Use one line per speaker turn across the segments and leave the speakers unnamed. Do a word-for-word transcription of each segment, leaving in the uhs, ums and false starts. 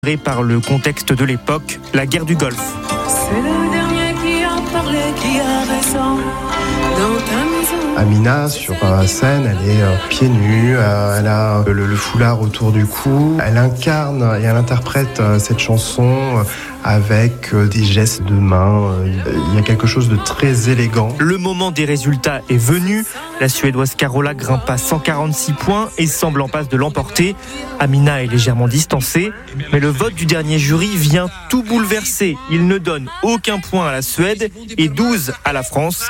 Par le contexte de l'époque, la guerre du Golfe.
C'est le dernier qui a parlé, qui a raison dans ta maison.
Amina, sur scène, elle est euh, pieds nus, euh, elle a le, le foulard autour du cou. Elle incarne et elle interprète euh, cette chanson euh, avec euh, des gestes de main. Euh, il y a quelque chose de très élégant.
Le moment des résultats est venu. La Suédoise Carola grimpe à cent quarante-six points et semble en passe de l'emporter. Amina est légèrement distancée, mais le vote du dernier jury vient tout bouleverser. Il ne donne aucun point à la Suède et douze à la France,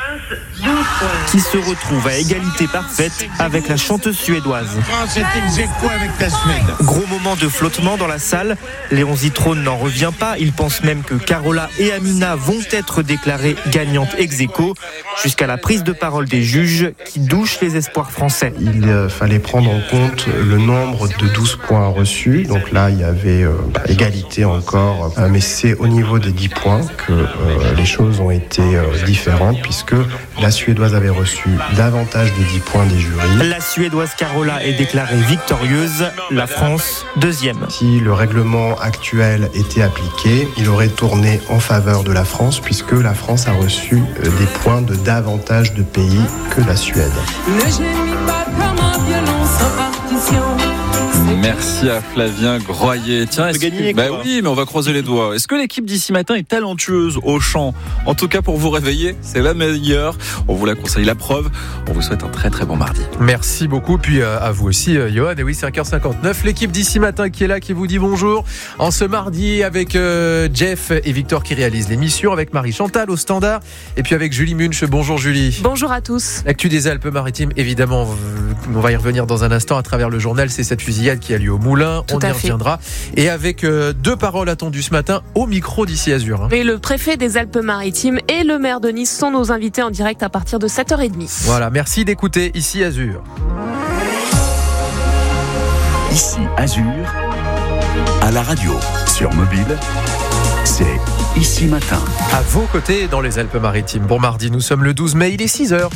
qui se retrouve à égalité parfaite avec la chanteuse suédoise.
France est ex-aequo avec la Suède.
Gros moment de flottement dans la salle. Léon Zitrone n'en revient pas. Il pense même que Carola et Amina vont être déclarées gagnantes ex-aequo jusqu'à la prise de parole des juges qui douchent les espoirs français.
Il euh, fallait prendre en compte le nombre de douze points reçus. Donc là, il y avait euh, bah, égalité encore. Euh, mais c'est au niveau des dix points que euh, les choses ont été euh, différentes puisque la Suédoise avait reçu davantage de dix points des jurys.
La Suédoise Carola est déclarée victorieuse, la France deuxième.
Si le règlement actuel était appliqué, il aurait tourné en faveur de la France puisque la France a reçu des points de davantage de pays que la Suède.
Ne gémis pas comme un violon sans partition.
Merci à Flavien Groyer. Tiens, est-ce que... bah oui, mais on va croiser les doigts. Est-ce que l'équipe d'ici matin est talentueuse au chant ? En tout cas, pour vous réveiller, c'est la meilleure. On vous la conseille, la preuve. On vous souhaite un très très bon mardi.
Merci beaucoup. Puis euh, à vous aussi, euh, Johan. Et oui, cinq heures cinquante-neuf. L'équipe d'ici matin qui est là, qui vous dit bonjour. En ce mardi, avec euh, Jeff et Victor qui réalisent l'émission, avec Marie Chantal au standard. Et puis avec Julie Munch. Bonjour Julie.
Bonjour à tous.
L'actu des Alpes-Maritimes, évidemment, on va y revenir dans un instant à travers le journal. C'est cette fusillade qui a lieu au Moulin,
Tout
on y reviendra. Et avec euh, deux paroles attendues ce matin au micro d'Ici Azur. Hein.
Et le préfet des Alpes-Maritimes et le maire de Nice sont nos invités en direct à partir de sept heures trente.
Voilà, merci d'écouter Ici Azur.
Ici Azur, à la radio, sur mobile, c'est Ici Matin.
À vos côtés dans les Alpes-Maritimes. Bon mardi, nous sommes le douze mai, il est six heures.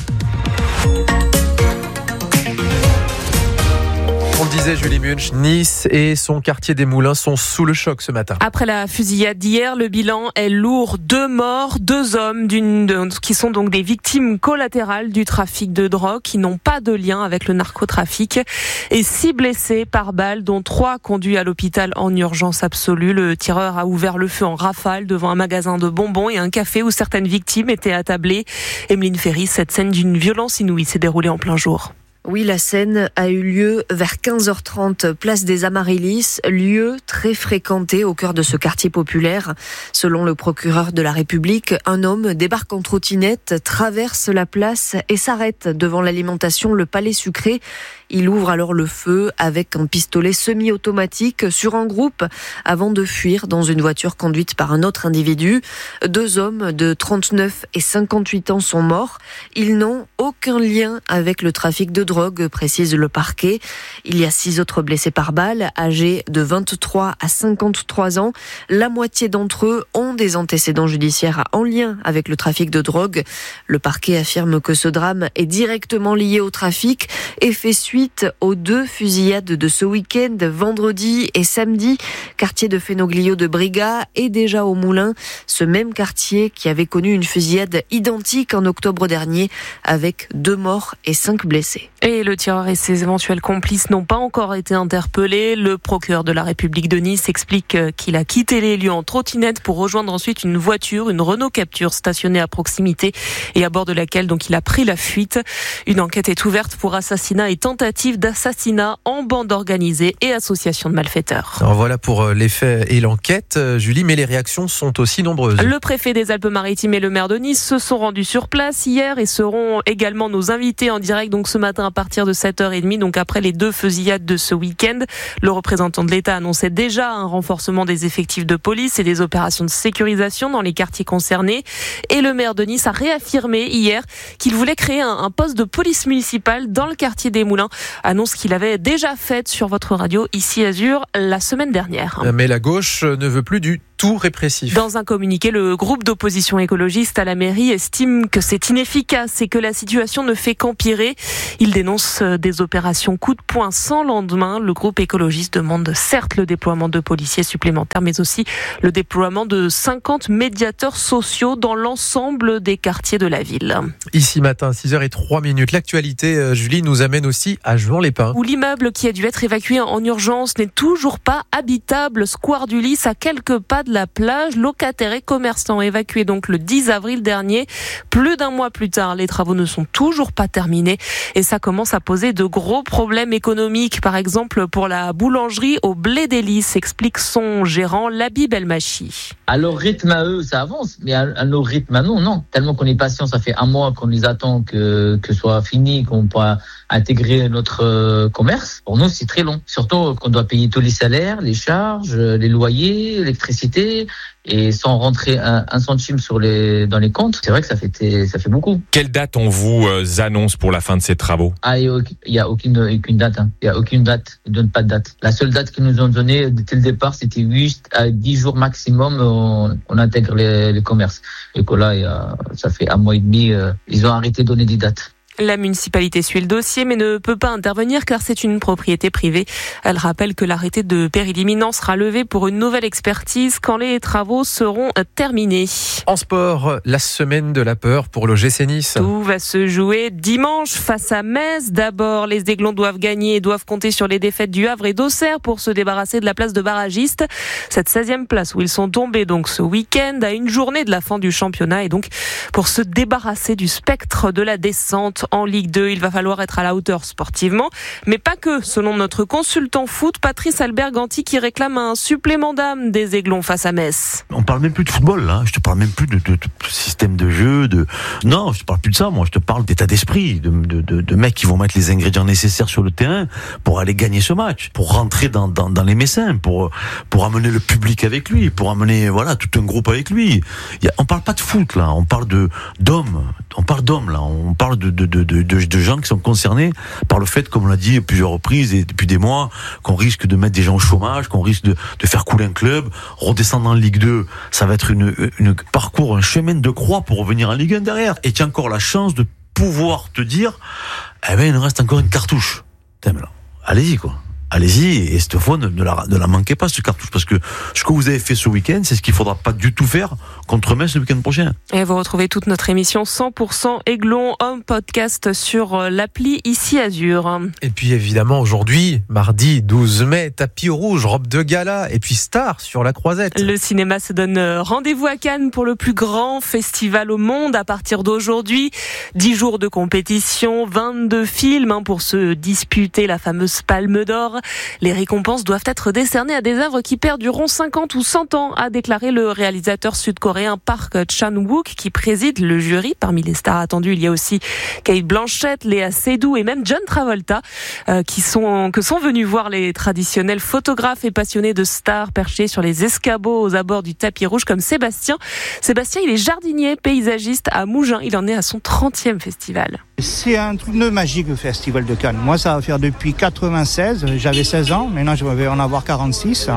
On le disait, Julie Munch, Nice et son quartier des Moulins sont sous le choc ce matin.
Après la fusillade d'hier, le bilan est lourd. Deux morts, deux hommes d'une, de, qui sont donc des victimes collatérales du trafic de drogue, qui n'ont pas de lien avec le narcotrafic. Et six blessés par balle, dont trois conduits à l'hôpital en urgence absolue. Le tireur a ouvert le feu en rafale devant un magasin de bonbons et un café où certaines victimes étaient attablées. Emeline Ferry, cette scène d'une violence inouïe s'est déroulée en plein jour.
Oui, la scène a eu lieu vers quinze heures trente, place des Amaryllis, lieu très fréquenté au cœur de ce quartier populaire. Selon le procureur de la République, un homme débarque en trottinette, traverse la place et s'arrête devant l'alimentation Le Palais Sucré. Il ouvre alors le feu avec un pistolet semi-automatique sur un groupe avant de fuir dans une voiture conduite par un autre individu. Deux hommes de trente-neuf et cinquante-huit ans sont morts. Ils n'ont aucun lien avec le trafic de drogue, précise le parquet. Il y a six autres blessés par balle, âgés de vingt-trois à cinquante-trois ans. La moitié d'entre eux ont des antécédents judiciaires en lien avec le trafic de drogue. Le parquet affirme que ce drame est directement lié au trafic et fait suite aux deux fusillades de ce week-end, vendredi et samedi. Quartier de Fenoglio de Briga et déjà au Moulin, ce même quartier qui avait connu une fusillade identique en octobre dernier avec deux morts et cinq blessés.
Et le tireur et ses éventuels complices n'ont pas encore été interpellés. Le procureur de la République de Nice explique qu'il a quitté les lieux en trottinette pour rejoindre ensuite une voiture, une Renault Capture stationnée à proximité et à bord de laquelle donc il a pris la fuite. Une enquête est ouverte pour assassinat et tentative d'assassinat en bande organisée et association de malfaiteurs.
Alors voilà pour les faits et l'enquête, Julie, mais les réactions sont aussi nombreuses.
Le préfet des Alpes-Maritimes et le maire de Nice se sont rendus sur place hier et seront également nos invités en direct donc ce matin à partir de sept heures trente, donc après les deux fusillades de ce week-end. Le représentant de l'État annonçait déjà un renforcement des effectifs de police et des opérations de sécurisation dans les quartiers concernés. Et le maire de Nice a réaffirmé hier qu'il voulait créer un, un poste de police municipale dans le quartier des Moulins. Annonce qu'il avait déjà faite sur votre radio Ici Azur la semaine dernière.
Mais la gauche ne veut plus du tout tout répressif.
Dans un communiqué, le groupe d'opposition écologiste à la mairie estime que c'est inefficace et que la situation ne fait qu'empirer. Il dénonce des opérations coup de poing sans lendemain. Le groupe écologiste demande certes le déploiement de policiers supplémentaires, mais aussi le déploiement de cinquante médiateurs sociaux dans l'ensemble des quartiers de la ville.
Ici matin, six heures zéro trois minutes. L'actualité, Julie, nous amène aussi à Juan-les-Pins.
Où l'immeuble qui a dû être évacué en urgence n'est toujours pas habitable. Square du Lys, à quelques pas de la plage. Locataires et commerçants évacués donc le dix avril dernier. Plus d'un mois plus tard, les travaux ne sont toujours pas terminés et ça commence à poser de gros problèmes économiques. Par exemple, pour la boulangerie au Blé des Lys, explique son gérant Labib Elmachi.
À leur rythme à eux, ça avance, mais à, à nos rythmes à nous, non. Tellement qu'on est patient, ça fait un mois qu'on les attend que que soit fini, qu'on pourra intégrer notre euh, commerce. Pour nous, c'est très long. Surtout qu'on doit payer tous les salaires, les charges, les loyers, l'électricité, et sans rentrer un, un centime sur les dans les comptes. C'est vrai que ça fait ça fait beaucoup.
Quelle date on vous euh, annonce pour la fin de ces travaux ?
Ah, il y a aucune aucune date. Hein. Il y a aucune date. Ils donnent pas de date. La seule date qu'ils nous ont donnée dès le départ, c'était huit à dix jours maximum. On, on intègre les, les commerces. Et que là, il y a, ça fait un mois et demi. Euh, ils ont arrêté de donner des dates.
La municipalité suit le dossier mais ne peut pas intervenir car c'est une propriété privée. Elle rappelle que l'arrêté de péril imminent sera levé pour une nouvelle expertise quand les travaux seront terminés.
En sport, la semaine de la peur pour l'O G C Nice.
Tout va se jouer dimanche face à Metz. D'abord, les Aiglons doivent gagner et doivent compter sur les défaites du Havre et d'Auxerre pour se débarrasser de la place de barragiste. Cette seizième place où ils sont tombés donc ce week-end à une journée de la fin du championnat et donc pour se débarrasser du spectre de la descente en Ligue deux, il va falloir être à la hauteur sportivement, mais pas que, selon notre consultant foot, Patrice Albert-Ganti, qui réclame un supplément d'âme des Aiglons face à Metz.
On parle même plus de football, là. Je te parle même plus de, de, de système de jeu, de... Non, je te parle plus de ça, moi. Je te parle d'état d'esprit, de, de, de, de mecs qui vont mettre les ingrédients nécessaires sur le terrain pour aller gagner ce match, pour rentrer dans, dans, dans les messins, pour, pour amener le public avec lui, pour amener, voilà, tout un groupe avec lui. Il y a, on parle pas de foot, là. On parle de, d'hommes. On parle d'hommes, là. On parle de, de, de, de, de, de gens qui sont concernés par le fait, comme on l'a dit à plusieurs reprises et depuis des mois, qu'on risque de mettre des gens au chômage, qu'on risque de, de faire couler un club, redescendre en Ligue deux. Ça va être une, une parcours, un chemin de croix pour revenir en Ligue un derrière. Et tu as encore la chance de pouvoir te dire, eh ben, il nous reste encore une cartouche. Allez-y, quoi. Allez-y, et cette fois, ne, ne, la, ne la manquez pas, ce cartouche, parce que ce que vous avez fait ce week-end, c'est ce qu'il ne faudra pas du tout faire contre Metz le week-end prochain.
Et vous retrouvez toute notre émission cent pour cent Aiglon Home Podcast sur l'appli Ici Azur.
Et puis évidemment, aujourd'hui, mardi douze mai, tapis rouge, robe de gala, et puis star sur la Croisette.
Le cinéma se donne rendez-vous à Cannes pour le plus grand festival au monde à partir d'aujourd'hui. dix jours de compétition, vingt-deux films hein, pour se disputer la fameuse Palme d'Or. Les récompenses doivent être décernées à des œuvres qui perdureront cinquante ou cent ans, a déclaré le réalisateur sud-coréen Park Chan-wook, qui préside le jury. Parmi les stars attendues, il y a aussi Kate Blanchett, Léa Seydoux et même John Travolta, euh, qui sont, que sont venus voir les traditionnels photographes et passionnés de stars perchés sur les escabeaux aux abords du tapis rouge, comme Sébastien. Sébastien, il est jardinier, paysagiste à Mougins. Il en est à son trentième festival.
C'est un truc de magique, le festival de Cannes. Moi, ça va faire depuis quatre-vingt-seize. J'avais seize ans, maintenant je vais en avoir quarante-six.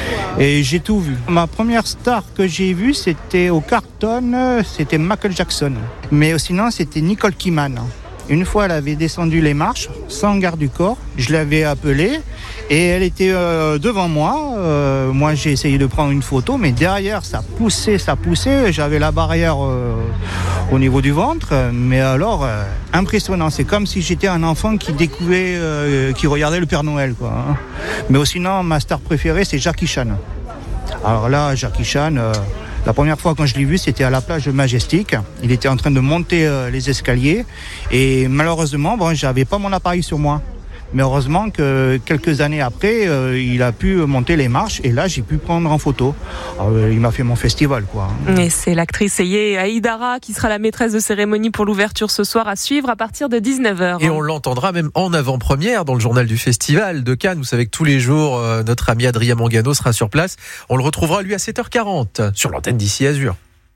Et j'ai tout vu. Ma première star que j'ai vue, c'était au Carlton, c'était Michael Jackson. Mais sinon, c'était Nicole Kidman. Une fois, elle avait descendu les marches, sans garde du corps. Je l'avais appelée et elle était euh, devant moi. Euh, moi, j'ai essayé de prendre une photo, mais derrière, ça poussait, ça poussait. J'avais la barrière euh, au niveau du ventre. Mais alors, euh, impressionnant. C'est comme si j'étais un enfant qui découvrait, euh, qui regardait le Père Noël, quoi. Hein. Mais sinon, ma star préférée, c'est Jackie Chan. Alors là, Jackie Chan... Euh, La première fois quand je l'ai vu, c'était à la plage Majestic. Il était en train de monter euh, les escaliers et malheureusement, bon, j'avais pas mon appareil sur moi. Mais heureusement que quelques années après, euh, il a pu monter les marches et là, j'ai pu prendre en photo. Alors, euh, il m'a fait mon festival, quoi.
Et c'est l'actrice Eye Aïdara qui sera la maîtresse de cérémonie pour l'ouverture ce soir à suivre à partir de dix-neuf heures.
Et on l'entendra même en avant-première dans le journal du festival de Cannes. Vous savez que tous les jours, euh, notre ami Adrien Mangano sera sur place. On le retrouvera lui à sept heures quarante sur l'antenne d'Ici Azur.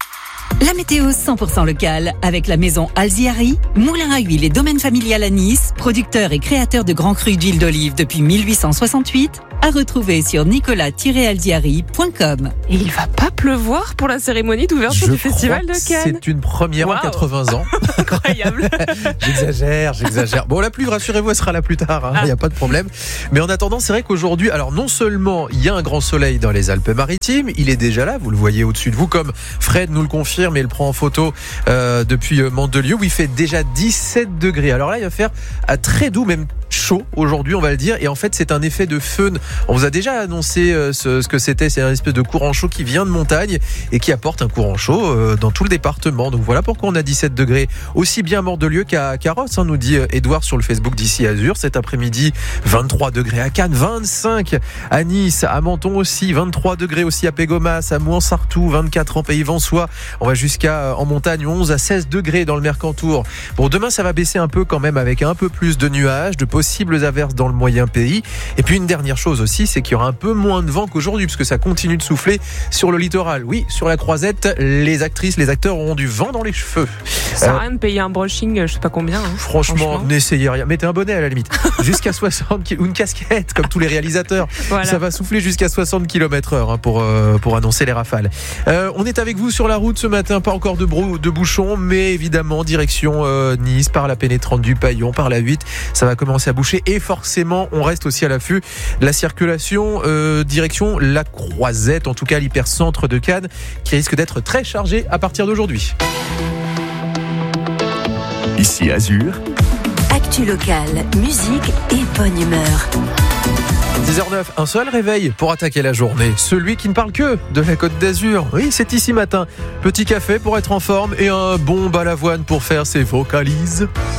La météo cent pour cent locale avec la maison Alziari, moulin à huile et domaine familial à Nice, producteur et créateur de grands crus d'huile d'olive depuis mille huit cent soixante-huit, À retrouver sur nicolas tiret alziari point com.
Et il va pas pleuvoir pour la cérémonie d'ouverture
Je
du Festival
crois
de
que
Cannes.
C'est une première
Wow.
en quatre-vingts ans.
Incroyable.
J'exagère, j'exagère. Bon, la pluie, rassurez-vous, elle sera là plus tard, il hein, n'y a pas de problème. Mais en attendant, c'est vrai qu'aujourd'hui, alors non seulement il y a un grand soleil dans les Alpes-Maritimes, il est déjà là, vous le voyez au-dessus de vous, comme Fred nous le confirme et le prend en photo euh, depuis Mandelieu, où il fait déjà dix-sept degrés. Alors là, il va faire à très doux, même chaud aujourd'hui, on va le dire, et en fait c'est un effet de feun. On vous a déjà annoncé euh, ce, ce que c'était, c'est un espèce de courant chaud qui vient de montagne et qui apporte un courant chaud euh, dans tout le département. Donc voilà pourquoi on a dix-sept degrés aussi bien à Mandelieu qu'à Carros, hein, nous dit Edouard sur le Facebook d'Ici Azur. Cet après-midi, vingt-trois degrés à Cannes, vingt-cinq à Nice, à Menton aussi, vingt-trois degrés aussi à Pégomas, à Mouansartou, vingt-quatre en Pays Vensois. On va jusqu'à en montagne, onze à seize degrés dans le Mercantour. Bon, demain ça va baisser un peu quand même avec un peu plus de nuages, de possibles averses dans le moyen pays. Et puis une dernière chose aussi, c'est qu'il y aura un peu moins de vent qu'aujourd'hui, parce que ça continue de souffler sur le littoral. Oui, sur la Croisette, les actrices, les acteurs auront du vent dans les cheveux.
Ça sert à rien de payer un brushing, je sais pas combien. Hein,
franchement,
franchement,
n'essayez rien. Mettez un bonnet à la limite. Jusqu'à soixante kilomètres, ou une casquette, comme tous les réalisateurs. Voilà. Ça va souffler jusqu'à soixante kilomètres heure hein, pour, euh, pour annoncer les rafales. Euh, on est avec vous sur la route ce matin, pas encore de, brou- de bouchons, mais évidemment, direction euh, Nice, par la pénétrante du Paillon, par la huit, ça va commencer à boucher. Et forcément, on reste aussi à l'affût de la circulation euh, direction la Croisette, en tout cas l'hypercentre de Cannes, qui risque d'être très chargé à partir d'aujourd'hui.
Ici Azur.
Actu locale, musique et bonne humeur.
dix heures neuf, un seul réveil pour attaquer la journée. Celui qui ne parle que de la Côte d'Azur. Oui, c'est Ici Matin. Petit café pour être en forme et un bon balavoine pour faire ses vocalises.